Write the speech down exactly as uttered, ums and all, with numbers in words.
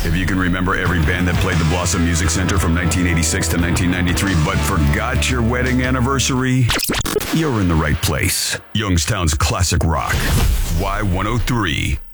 If you can remember every band that played the Blossom Music Center from nineteen eighty-six to nineteen ninety-three but forgot your wedding anniversary, you're in the right place. Youngstown's classic rock. Y one oh three.